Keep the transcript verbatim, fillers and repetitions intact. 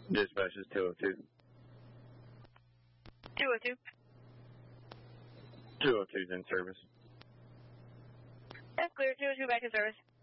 Dispatch is two oh two. two oh two. two oh two's in service. That's clear. two oh two back in service.